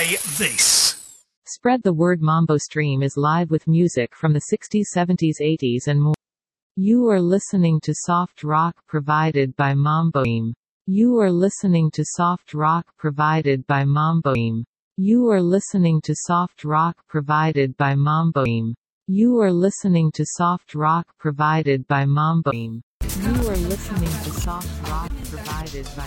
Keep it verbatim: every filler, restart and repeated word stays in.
Play this. Spread the word. Mambo Stream is live with music from the sixties, seventies, eighties and more. You are listening to soft rock provided by Mambo Stream. You are listening to soft rock provided by Mambo Stream. You are listening to soft rock provided by Mambo Stream. You are listening to soft rock provided by Mambo Stream. You are listening to soft rock provided by